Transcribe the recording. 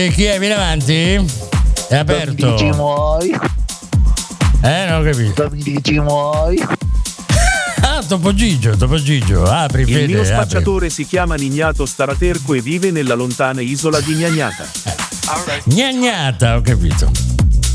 Chi è? Vieni avanti. È aperto. Non ho capito. Topo Gigio. Apri, Il Fede, mio apri. spacciatore si chiama Nignato Staraterco e vive nella lontana isola di Gnagnata. Gnagnata, ho capito.